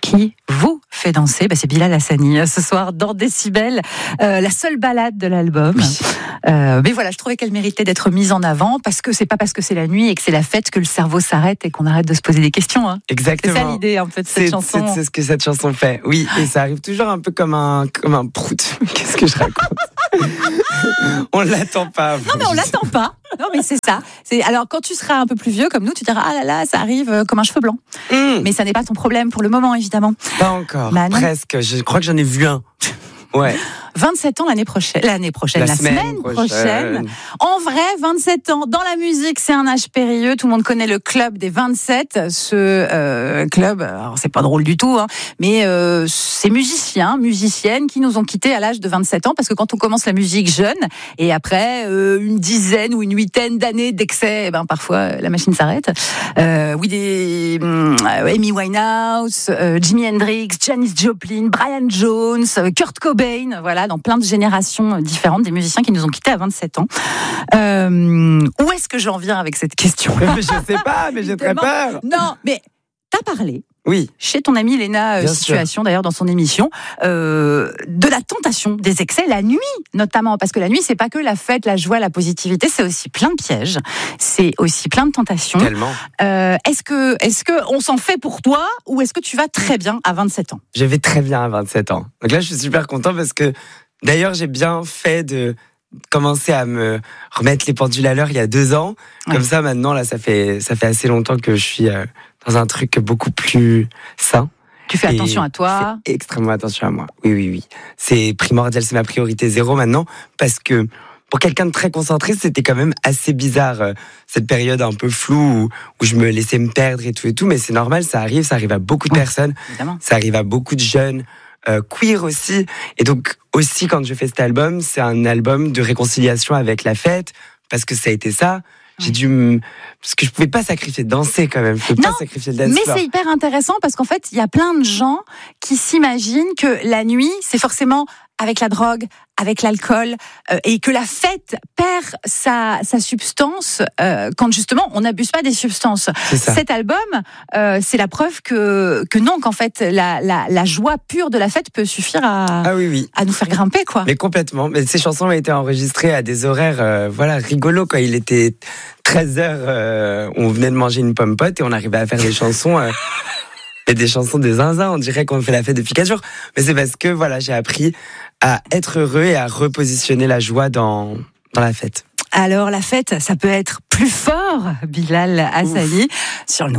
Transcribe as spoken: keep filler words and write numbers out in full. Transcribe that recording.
qui vous fait danser. Bah, c'est Bilal Hassani ce soir dans Décibel, euh, la seule balade de l'album. Oui. Euh, mais voilà, je trouvais qu'elle méritait d'être mise en avant parce que c'est pas parce que c'est la nuit et que c'est la fête que le cerveau s'arrête et qu'on arrête de se poser des questions. Hein. Exactement. C'est ça l'idée un peu de cette c'est, chanson. C'est, c'est ce que cette chanson fait. Oui, et ça arrive toujours un peu comme un comme un prout. Qu'est-ce que je raconte? On l'attend pas. Non mais on l'attend pas. Non mais c'est ça. C'est alors quand tu seras un peu plus vieux comme nous, tu diras ah là là, ça arrive comme un cheveu blanc. Mmh. Mais ça n'est pas ton problème pour le moment évidemment. Pas encore. Bah, presque. Je crois que j'en ai vu un. Ouais. vingt-sept ans l'année prochaine, l'année prochaine, la, la semaine, semaine prochaine. prochaine. En vrai, vingt-sept ans dans la musique, c'est un âge périlleux. Tout le monde connaît le club des vingt-sept. Ce euh, club, alors c'est pas drôle du tout, hein, mais euh, ces musiciens, musiciennes qui nous ont quittés à l'âge de vingt-sept ans, parce que quand on commence la musique jeune et après euh, une dizaine ou une huitaine d'années d'excès, eh ben parfois la machine s'arrête. Euh, oui, des euh, Amy Winehouse, euh, Jimi Hendrix, Janis Joplin, Brian Jones, Kurt Cobain, voilà. Dans plein de générations différentes, des musiciens qui nous ont quittés à vingt-sept ans. Euh, où est-ce que j'en viens avec cette question? Je sais pas, mais j'ai très peur. Non, mais t'as parlé. Oui. Chez ton amie Léna euh, Situation, d'ailleurs, dans son émission, euh, de la tentation des excès, la nuit notamment, parce que la nuit, c'est pas que la fête, la joie, la positivité, c'est aussi plein de pièges, c'est aussi plein de tentations. Tellement. Euh, est-ce que, est-ce que on s'en fait pour toi, ou est-ce que tu vas très bien à vingt-sept ans? Je vais très bien à vingt-sept ans. Donc là, je suis super content parce que, d'ailleurs, j'ai bien fait de commencer à me remettre les pendules à l'heure il y a deux ans. Comme ouais. ça, maintenant, là, ça fait, ça fait assez longtemps que je suis euh, dans un truc beaucoup plus sain. Tu fais attention à toi. Je fais extrêmement attention à moi. Oui, oui, oui. C'est primordial, c'est ma priorité zéro maintenant, parce que pour quelqu'un de très concentré, c'était quand même assez bizarre, euh, cette période un peu floue où, où je me laissais me perdre et tout et tout, mais c'est normal, ça arrive, ça arrive à beaucoup de ouais, personnes. Évidemment. Ça arrive à beaucoup de jeunes. Euh, queer aussi, et donc aussi quand je fais cet album, c'est un album de réconciliation avec la fête, parce que ça a été ça. J'ai dû m... parce que je pouvais pas sacrifier de danser quand même. Je pouvais non, pas sacrifier de danser. Mais c'est hyper intéressant parce qu'en fait, il y a plein de gens qui s'imaginent que la nuit, c'est forcément avec la drogue, avec l'alcool, euh, et que la fête perd sa, sa substance euh, quand justement on n'abuse pas des substances. Cet album, euh, c'est la preuve que que non, qu'en fait la, la la joie pure de la fête peut suffire à ah oui oui à nous faire grimper quoi. Mais complètement. Mais ces chansons ont été enregistrées à des horaires euh, voilà rigolos quand il était treize heures, euh, on venait de manger une pomme pote et on arrivait à faire des chansons. Euh, Et des chansons de zinzin, on dirait qu'on fait la fête depuis quatre jours. Mais c'est parce que voilà, j'ai appris à être heureux et à repositionner la joie dans, dans la fête. Alors la fête, ça peut être plus fort, Bilal Hassani, sur le